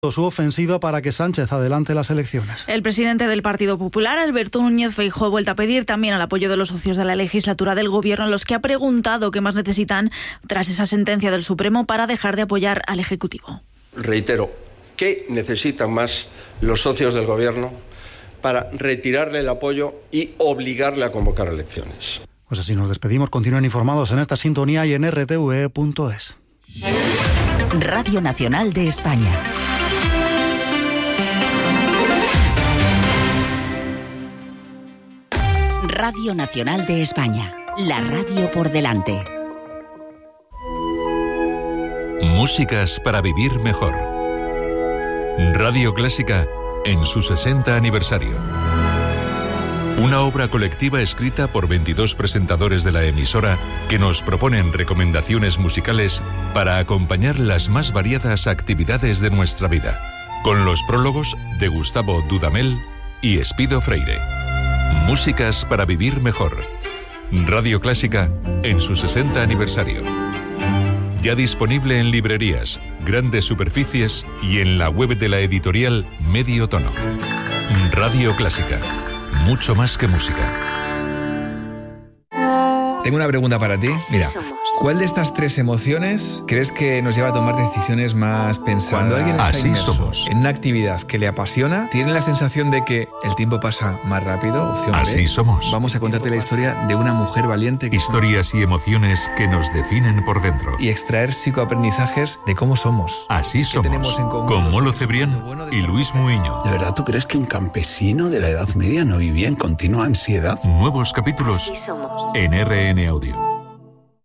su ofensiva para que Sánchez adelante las elecciones. El presidente del Partido Popular, Alberto Núñez Feijóo, ha vuelto a pedir también el apoyo de los socios de la legislatura del Gobierno, en los que ha preguntado qué más necesitan tras esa sentencia del Supremo para dejar de apoyar al Ejecutivo. Reitero, ¿qué necesitan más los socios del Gobierno para retirarle el apoyo y obligarle a convocar elecciones? Pues así nos despedimos. Continúen informados en esta sintonía y en rtve.es. Radio Nacional de España. Radio Nacional de España, la radio por delante. Músicas para vivir mejor. Radio Clásica en su 60 aniversario. Una obra colectiva escrita por 22 presentadores de la emisora que nos proponen recomendaciones musicales para acompañar las más variadas actividades de nuestra vida, con los prólogos de Gustavo Dudamel y Espido Freire. Músicas para vivir mejor. Radio Clásica en su 60 aniversario. Ya disponible en librerías, grandes superficies y en la web de la editorial Medio Tono. Radio Clásica. Mucho más que música. Tengo una pregunta para ti. Mira, ¿cuál de estas tres emociones crees que nos lleva a tomar decisiones más pensadas? Cuando alguien está inmerso en una actividad que le apasiona, ¿tiene la sensación de que el tiempo pasa más rápido? Opción B. Así somos. Vamos a contarte la historia de una mujer valiente. Historias y emociones que nos definen por dentro. Y extraer psicoaprendizajes de cómo somos. Así somos. Con Molo Cebrián y Luis Muiño. ¿De verdad tú crees que un campesino de la Edad Media no vivía en continua ansiedad? Nuevos capítulos en RN Audio.